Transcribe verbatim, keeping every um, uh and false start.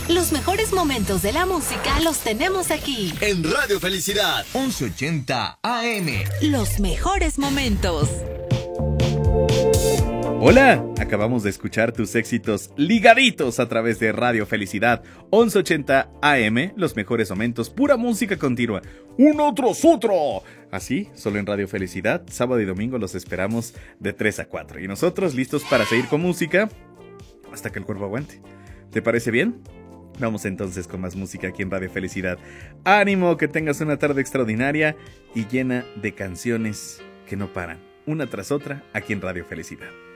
Los mejores momentos de la música los tenemos aquí. En Radio Felicidad once ochenta A M. Los mejores momentos. Hola, acabamos de escuchar tus éxitos ligaditos a través de Radio Felicidad once ochenta A M, los mejores momentos, pura música continua, uno tras otro. Así, solo en Radio Felicidad, sábado y domingo los esperamos de tres a cuatro. Y nosotros listos para seguir con música hasta que el cuerpo aguante. ¿Te parece bien? Vamos entonces con más música aquí en Radio Felicidad. Ánimo, que tengas una tarde extraordinaria y llena de canciones que no paran, una tras otra, aquí en Radio Felicidad.